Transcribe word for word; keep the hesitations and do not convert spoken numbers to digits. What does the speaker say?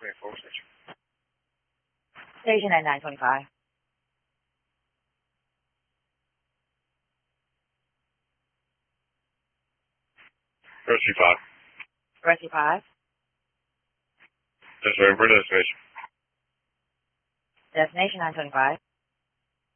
twenty-four station. Station at nine twenty-five. Rescue five. Rescue five. Just waiting for destination. Destination nine twenty-five.